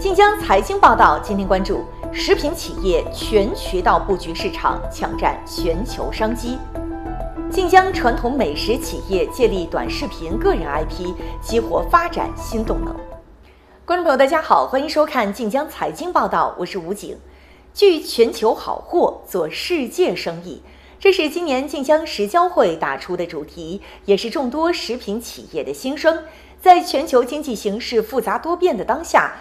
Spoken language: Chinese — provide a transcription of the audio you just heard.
晋江财经报道今天关注：食品企业全渠道布局市场，抢占全球商机。晋江传统美食企业借力短视频个人 IP， 激活发展新动能。观众朋友，大家好，欢迎收看晋江财经报道，我是吴景。聚全球好货，做世界生意，这是今年晋江食交会打出的主题，也是众多食品企业的心声。在全球经济形势复杂多变的当下，